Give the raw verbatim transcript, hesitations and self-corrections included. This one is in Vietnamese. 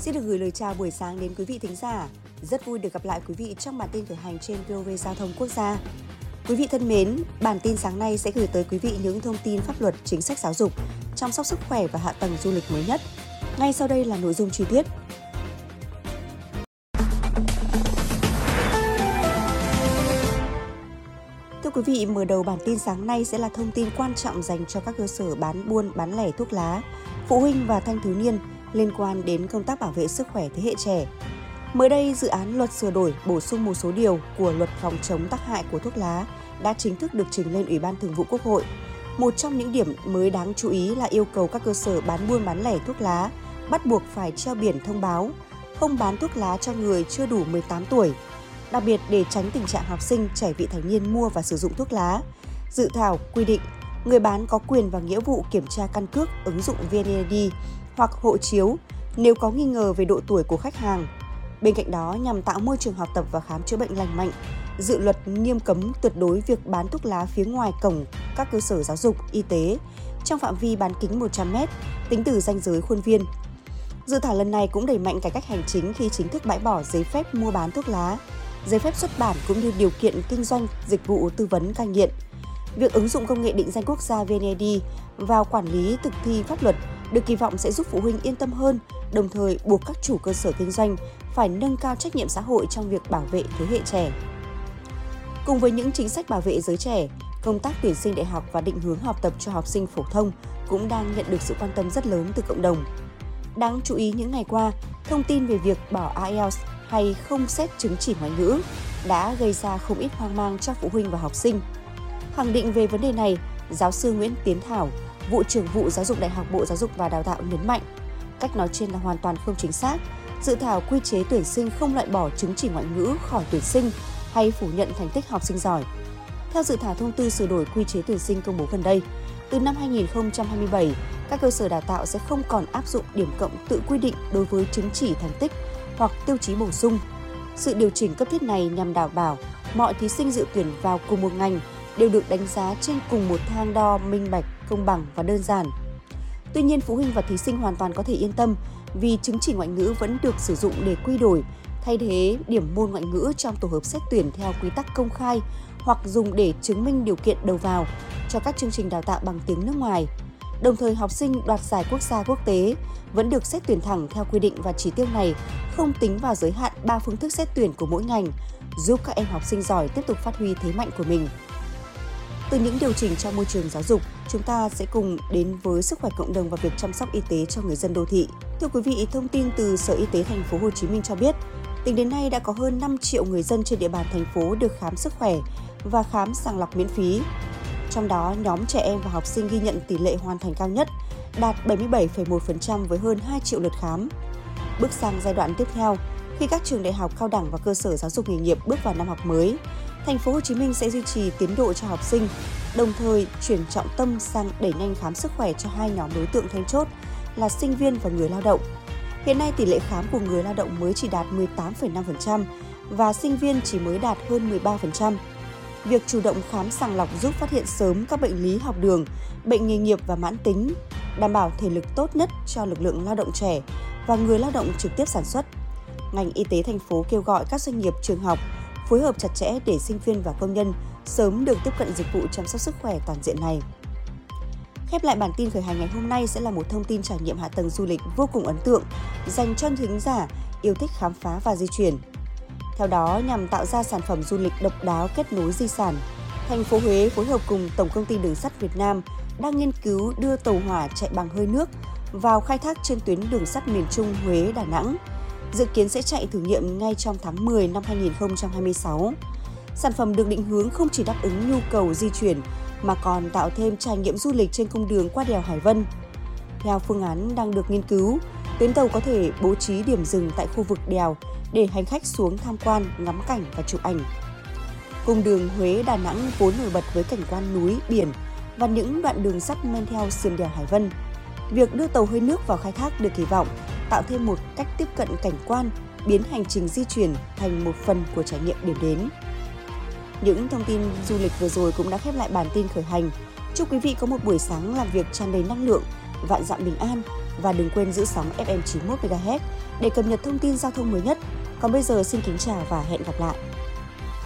Xin được gửi lời chào buổi sáng đến quý vị thính giả. Rất vui được gặp lại quý vị trong bản tin khởi hành trên vê o vê Giao thông Quốc gia. Quý vị thân mến, bản tin sáng nay sẽ gửi tới quý vị những thông tin pháp luật, chính sách giáo dục, chăm sóc sức khỏe và hạ tầng du lịch mới nhất. Ngay sau đây là nội dung chi tiết. Thưa quý vị, mở đầu bản tin sáng nay sẽ là thông tin quan trọng dành cho các cơ sở bán buôn, bán lẻ thuốc lá, phụ huynh và thanh thiếu niên liên quan đến công tác bảo vệ sức khỏe thế hệ trẻ. Mới đây, dự án luật sửa đổi bổ sung một số điều của luật phòng chống tác hại của thuốc lá đã chính thức được trình lên Ủy ban Thường vụ Quốc hội. Một trong những điểm mới đáng chú ý là yêu cầu các cơ sở bán buôn bán lẻ thuốc lá bắt buộc phải treo biển thông báo không bán thuốc lá cho người chưa đủ mười tám tuổi. Đặc biệt để tránh tình trạng học sinh, trẻ vị thành niên mua và sử dụng thuốc lá, dự thảo quy định người bán có quyền và nghĩa vụ kiểm tra căn cước, ứng dụng vê en e i đê hoặc hộ chiếu nếu có nghi ngờ về độ tuổi của khách hàng. Bên cạnh đó, nhằm tạo môi trường học tập và khám chữa bệnh lành mạnh, dự luật nghiêm cấm tuyệt đối việc bán thuốc lá phía ngoài cổng các cơ sở giáo dục, y tế trong phạm vi bán kính một trăm mét, tính từ ranh giới khuôn viên. Dự thảo lần này cũng đẩy mạnh cải cách hành chính khi chính thức bãi bỏ giấy phép mua bán thuốc lá, giấy phép xuất bản cũng như điều kiện kinh doanh dịch vụ tư vấn cai nghiện. Việc ứng dụng công nghệ định danh quốc gia vê en e i đê vào quản lý thực thi pháp luật được kỳ vọng sẽ giúp phụ huynh yên tâm hơn, đồng thời buộc các chủ cơ sở kinh doanh phải nâng cao trách nhiệm xã hội trong việc bảo vệ thế hệ trẻ. Cùng với những chính sách bảo vệ giới trẻ, công tác tuyển sinh đại học và định hướng học tập cho học sinh phổ thông cũng đang nhận được sự quan tâm rất lớn từ cộng đồng. Đáng chú ý những ngày qua, thông tin về việc bỏ ai eo hay không xét chứng chỉ ngoại ngữ đã gây ra không ít hoang mang cho phụ huynh và học sinh. Khẳng định về vấn đề này, giáo sư Nguyễn Tiến Thảo, Vụ trưởng Vụ Giáo dục Đại học Bộ Giáo dục và Đào tạo nhấn mạnh, cách nói trên là hoàn toàn không chính xác. Dự thảo quy chế tuyển sinh không loại bỏ chứng chỉ ngoại ngữ khỏi tuyển sinh hay phủ nhận thành tích học sinh giỏi. Theo dự thảo thông tư sửa đổi quy chế tuyển sinh công bố gần đây, từ năm hai nghìn không trăm hai mươi bảy, các cơ sở đào tạo sẽ không còn áp dụng điểm cộng tự quy định đối với chứng chỉ thành tích hoặc tiêu chí bổ sung. Sự điều chỉnh cấp thiết này nhằm đảm bảo mọi thí sinh dự tuyển vào cùng một ngành đều được đánh giá trên cùng một thang đo minh bạch, công bằng và đơn giản. Tuy nhiên, phụ huynh và thí sinh hoàn toàn có thể yên tâm vì chứng chỉ ngoại ngữ vẫn được sử dụng để quy đổi, thay thế điểm môn ngoại ngữ trong tổ hợp xét tuyển theo quy tắc công khai hoặc dùng để chứng minh điều kiện đầu vào cho các chương trình đào tạo bằng tiếng nước ngoài. Đồng thời, học sinh đoạt giải quốc gia quốc tế vẫn được xét tuyển thẳng theo quy định và chỉ tiêu này không tính vào giới hạn ba phương thức xét tuyển của mỗi ngành, giúp các em học sinh giỏi tiếp tục phát huy thế mạnh của mình. Từ những điều chỉnh cho môi trường giáo dục, chúng ta sẽ cùng đến với sức khỏe cộng đồng và việc chăm sóc y tế cho người dân đô thị. Thưa quý vị, thông tin từ Sở Y tế Thành phố Hồ Chí Minh cho biết, tính đến nay đã có hơn năm triệu người dân trên địa bàn thành phố được khám sức khỏe và khám sàng lọc miễn phí. Trong đó, nhóm trẻ em và học sinh ghi nhận tỷ lệ hoàn thành cao nhất, đạt bảy mươi bảy phẩy một phần trăm với hơn hai triệu lượt khám. Bước sang giai đoạn tiếp theo, khi các trường đại học, cao đẳng và cơ sở giáo dục nghề nghiệp bước vào năm học mới, Thành phố Hồ Chí Minh sẽ duy trì tiến độ cho học sinh, đồng thời chuyển trọng tâm sang đẩy nhanh khám sức khỏe cho hai nhóm đối tượng then chốt là sinh viên và người lao động. Hiện nay tỷ lệ khám của người lao động mới chỉ đạt mười tám phẩy năm phần trăm và sinh viên chỉ mới đạt hơn mười ba phần trăm. Việc chủ động khám sàng lọc giúp phát hiện sớm các bệnh lý học đường, bệnh nghề nghiệp và mãn tính, đảm bảo thể lực tốt nhất cho lực lượng lao động trẻ và người lao động trực tiếp sản xuất. Ngành y tế thành phố kêu gọi các doanh nghiệp, trường học phối hợp chặt chẽ để sinh viên và công nhân sớm được tiếp cận dịch vụ chăm sóc sức khỏe toàn diện này. Khép lại bản tin khởi hành ngày hôm nay sẽ là một thông tin trải nghiệm hạ tầng du lịch vô cùng ấn tượng dành cho thính giả yêu thích khám phá và di chuyển. Theo đó, nhằm tạo ra sản phẩm du lịch độc đáo kết nối di sản, thành phố Huế phối hợp cùng Tổng công ty Đường sắt Việt Nam đang nghiên cứu đưa tàu hỏa chạy bằng hơi nước vào khai thác trên tuyến đường sắt miền Trung Huế - Đà Nẵng. Dự kiến sẽ chạy thử nghiệm ngay trong tháng mười năm hai nghìn không trăm hai mươi sáu. Sản phẩm được định hướng không chỉ đáp ứng nhu cầu di chuyển mà còn tạo thêm trải nghiệm du lịch trên cung đường qua đèo Hải Vân. Theo phương án đang được nghiên cứu, tuyến tàu có thể bố trí điểm dừng tại khu vực đèo để hành khách xuống tham quan, ngắm cảnh và chụp ảnh. Cung đường Huế - Đà Nẵng vốn nổi bật với cảnh quan núi, biển và những đoạn đường sắt men theo sườn đèo Hải Vân. Việc đưa tàu hơi nước vào khai thác được kỳ vọng tạo thêm một cách tiếp cận cảnh quan, biến hành trình di chuyển thành một phần của trải nghiệm điểm đến. Những thông tin du lịch vừa rồi cũng đã khép lại bản tin khởi hành. Chúc quý vị có một buổi sáng làm việc tràn đầy năng lượng, vạn dặm bình an và đừng quên giữ sóng ép em chín mươi mốt mê ga héc để cập nhật thông tin giao thông mới nhất. Còn bây giờ xin kính chào và hẹn gặp lại!